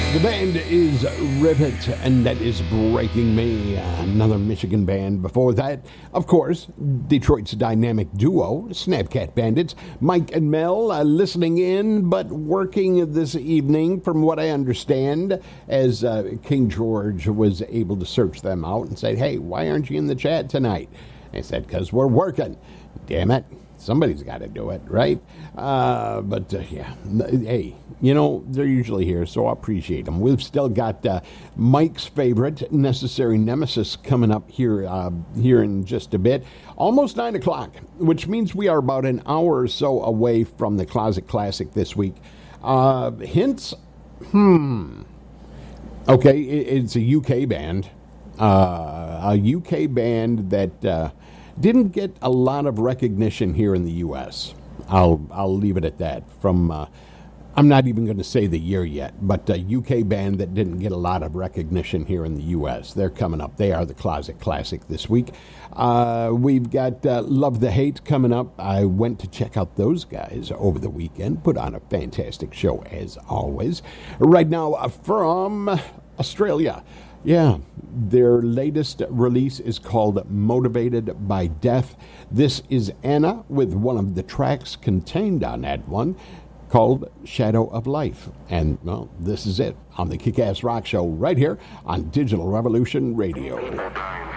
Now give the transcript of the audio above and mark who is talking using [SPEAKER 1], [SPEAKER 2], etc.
[SPEAKER 1] The band is Rivet, and that is Breaking Me, another Michigan band. Before that, of course, Detroit's dynamic duo, Snapcat Bandits. Mike and Mel listening in, but working this evening, from what I understand, as King George was able to search them out and say, hey, why aren't you in the chat tonight? I said, because we're working. Damn it. Somebody's got to do it, right? Yeah, hey, you know, they're usually here, so I appreciate them. We've still got Mike's favorite, Necessary Nemesis, coming up here in just a bit. Almost 9 o'clock, which means we are about an hour or so away from the Closet Classic this week. Hints? Okay, it's a UK band. A UK band that... didn't get a lot of recognition here in the U.S. I'll leave it at that. I'm not even going to say the year yet, but a UK band that didn't get a lot of recognition here in the U.S. They're coming up. They are the Closet Classic this week. We've got Love the Hate coming up. I went to check out those guys over the weekend. Put on a fantastic show, as always. Right now, from Australia. Yeah, their latest release is called Motivated by Death. This is Anna with one of the tracks contained on that one called Shadow of Life. And, well, this is it on the Kick-Ass Rock Show right here on Digital Revolution Radio.